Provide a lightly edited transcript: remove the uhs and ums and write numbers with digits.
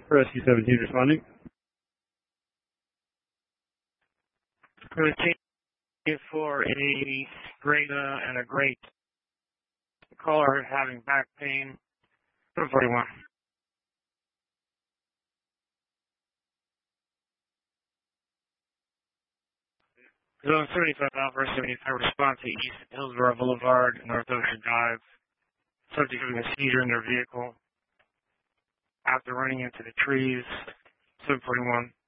Rescue 17 responding. Routine for a great and a great caller having back pain. 41. Zone 75 Alpha 75 response to East Hillsborough Boulevard, North Ocean Drive. Subject having a seizure in their vehicle after running into the trees. 741.